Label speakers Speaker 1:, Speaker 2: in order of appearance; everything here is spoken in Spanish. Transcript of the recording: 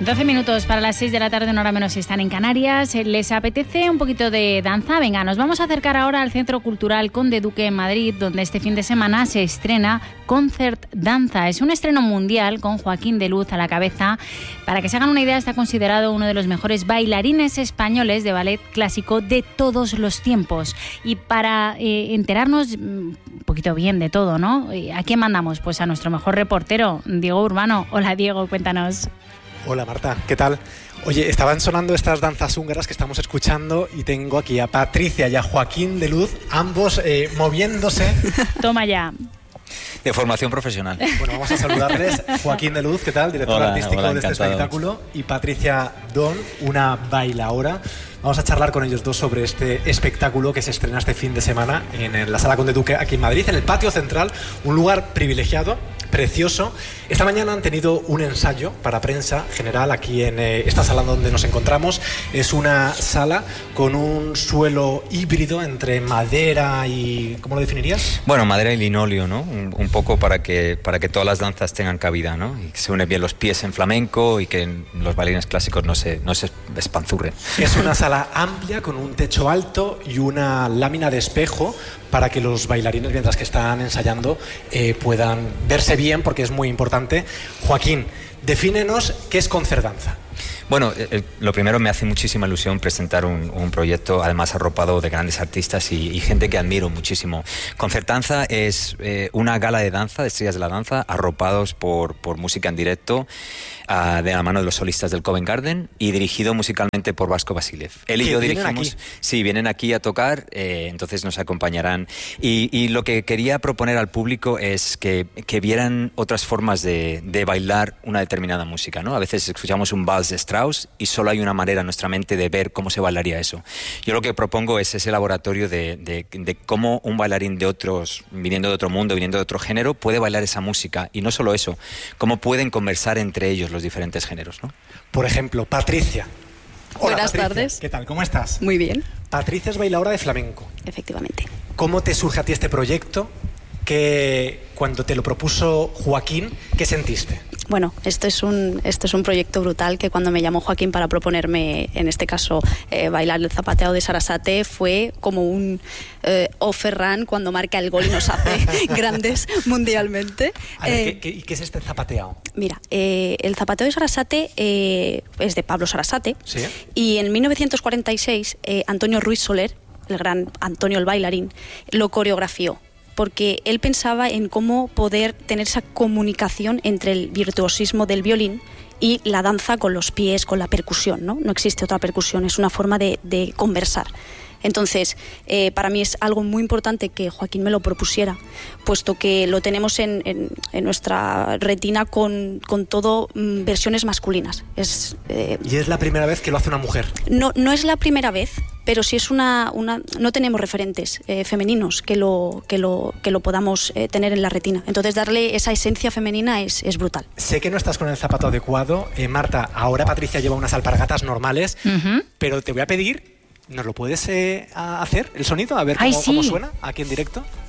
Speaker 1: 12 minutos para las 6 de la tarde, una hora menos si están en Canarias. ¿Les apetece un poquito de danza? Venga, nos vamos a acercar ahora al Centro Cultural Conde Duque en Madrid, donde este fin de semana se estrena Concert Danza. Es un estreno mundial con Joaquín de Luz a la cabeza. Para que se hagan una idea, está considerado uno de los mejores bailarines españoles de ballet clásico de todos los tiempos. Y para enterarnos un poquito bien de todo, ¿no? ¿A quién mandamos? Pues a nuestro mejor reportero, Diego Urbano. Hola, Diego, cuéntanos.
Speaker 2: Hola Marta, ¿qué tal? Oye, estaban sonando estas danzas húngaras que estamos escuchando y tengo aquí a Patricia y a Joaquín de Luz, ambos moviéndose.
Speaker 1: Toma ya.
Speaker 3: De formación profesional.
Speaker 2: Bueno, vamos a saludarles. Joaquín de Luz, ¿qué tal? Director artístico de este espectáculo. Y Patricia Don, una bailaora. Vamos a charlar con ellos dos sobre este espectáculo que se estrena este fin de semana en la Sala Conde Duque, aquí en Madrid, en el patio central, un lugar privilegiado, precioso. Esta mañana han tenido un ensayo para prensa general aquí en esta sala donde nos encontramos. Es una sala con un suelo híbrido entre madera y... ¿cómo lo definirías?
Speaker 3: Bueno, madera y linóleo, ¿no? Un poco para que todas las danzas tengan cabida, ¿no? Y que se unen bien los pies en flamenco y que los bailarines clásicos no se espanzurren.
Speaker 2: Es una sala amplia con un techo alto y una lámina de espejo para que los bailarines, mientras que están ensayando, puedan verse bien, porque es muy importante. Joaquín, defínenos qué es Concert Danza.
Speaker 3: Bueno, lo primero, me hace muchísima ilusión presentar un proyecto además arropado de grandes artistas y gente que admiro muchísimo. Concert Danza es una gala de danza, de estrellas de la danza, arropados por música en directo, de la mano de los solistas del Covent Garden y dirigido musicalmente por Vasco Vasilev. Él y yo dirigimos... Sí, vienen aquí a tocar, entonces nos acompañarán. Y lo que quería proponer al público es que vieran otras formas de bailar una determinada música, ¿no? A veces escuchamos un vals de Strauss y solo hay una manera en nuestra mente de ver cómo se bailaría eso. Yo lo que propongo es ese laboratorio de cómo un bailarín viniendo de otro mundo, viniendo de otro género, puede bailar esa música. Y no solo eso, cómo pueden conversar entre ellos los diferentes géneros, ¿no?
Speaker 2: Por ejemplo, Patricia. Hola,
Speaker 4: Buenas
Speaker 2: Patricia.
Speaker 4: tardes.
Speaker 2: ¿Qué tal? ¿Cómo estás?
Speaker 4: Muy bien.
Speaker 2: Patricia es bailaora de flamenco.
Speaker 4: Efectivamente.
Speaker 2: ¿Cómo te surge a ti este proyecto? Que cuando te lo propuso Joaquín, ¿qué sentiste?
Speaker 4: Bueno, esto es un proyecto brutal que cuando me llamó Joaquín para proponerme, en este caso, bailar el zapateado de Sarasate, fue como un Ferran cuando marca el gol y nos hace grandes mundialmente.
Speaker 2: A ver, ¿qué es este zapateado?
Speaker 4: Mira, el zapateo de Sarasate es de Pablo Sarasate.
Speaker 2: ¿Sí?
Speaker 4: Y en 1946 Antonio Ruiz Soler, el gran Antonio el bailarín, lo coreografió, porque él pensaba en cómo poder tener esa comunicación entre el virtuosismo del violín y la danza con los pies, con la percusión, ¿no? No existe otra percusión, es una forma de conversar. Entonces, para mí es algo muy importante que Joaquín me lo propusiera, puesto que lo tenemos en nuestra retina con todo versiones masculinas.
Speaker 2: ¿Y es la primera vez que lo hace una mujer?
Speaker 4: No es la primera vez, pero sí es no tenemos referentes femeninos que lo podamos tener en la retina. Entonces, darle esa esencia femenina es brutal.
Speaker 2: Sé que no estás con el zapato adecuado. Marta, ahora Patricia lleva unas alpargatas normales, pero te voy a pedir... ¿Nos lo puedes hacer, el sonido? A ver cómo suena aquí en directo.